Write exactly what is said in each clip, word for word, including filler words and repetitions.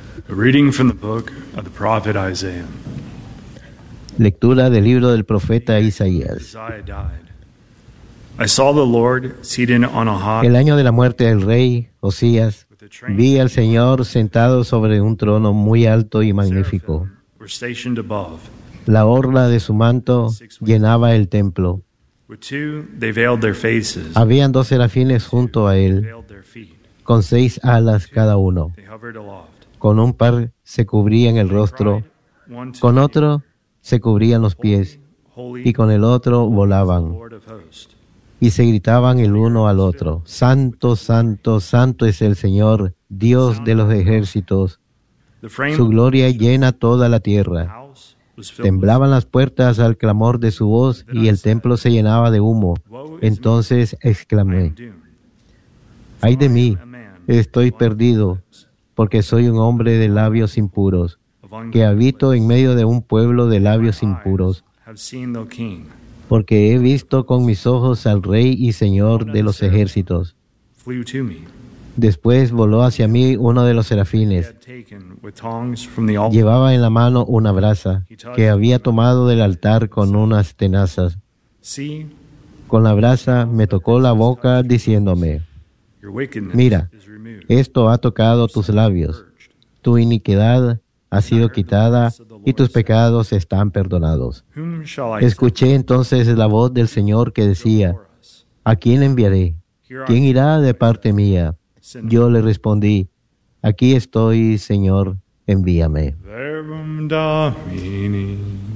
A reading from the book of the prophet Isaiah. Lectura del libro del profeta Isaías. Isaiah died. I saw the Lord seated on a high. El año de la muerte del rey Osías, vi al Señor sentado sobre un trono muy alto y magnífico. Were stationed above. La orla de su manto llenaba el templo. With two, they veiled their faces. Habían dos serafines junto a él, Veiled their feet. con seis alas cada uno. They hovered aloft. Con un par se cubrían el rostro, One to con me, otro se cubrían los pies, Holy, y con el otro volaban. Lord of hosts. Y se gritaban el uno al otro: Santo, santo, santo es el Señor, Dios de los ejércitos. The frame Su gloria llena toda la tierra. house was filled Temblaban las puertas al clamor de su voz y el templo se llenaba de humo. Entonces exclamé: with doom. ¡Ay de mí! A man Estoy perdido, porque soy un hombre de labios impuros, of que unclean habito en medio de un pueblo de labios eyes impuros, have seen the King. porque he visto con mis ojos al Rey y Señor de los ejércitos. Flew to me. Después voló hacia mí uno de los He serafines. had taken with tongs from the altar. Llevaba en la mano una brasa que había tomado del altar con unas tenazas. See, Con la brasa me tocó la boca diciéndome: your wickedness Mira, is removed. esto ha tocado tus labios. Tu iniquidad ha sido quitada y tus pecados están perdonados. Whom shall I Escuché entonces la voz del Señor que decía: send for us? ¿A quién enviaré? Here ¿Quién I irá de parte mía? send Yo le respondí: Aquí estoy, Señor, envíame. Verbum Domini.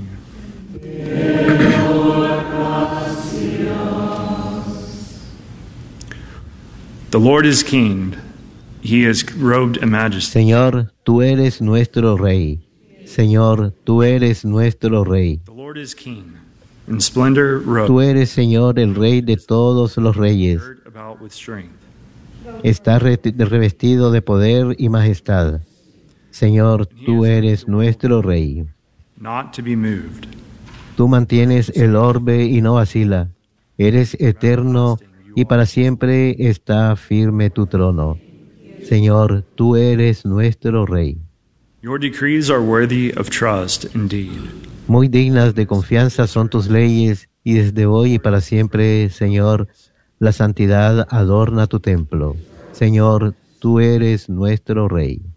The Lord is king. He is robed in majesty. Señor, tú eres nuestro Rey. Señor, tú eres nuestro Rey. The Lord is king. In splendor robed, Tú eres, Señor, el Rey de todos los reyes. girt about with strength. Está re- revestido de poder y majestad. Señor, tú eres nuestro Rey. Not to be moved. Tú mantienes el orbe y no vacila. Eres eterno y para siempre está firme tu trono. Señor, tú eres nuestro Rey. Your decrees are worthy of trust indeed. Muy dignas de confianza son tus leyes, y desde hoy y para siempre, Señor, la santidad adorna tu templo. Señor, tú eres nuestro Rey.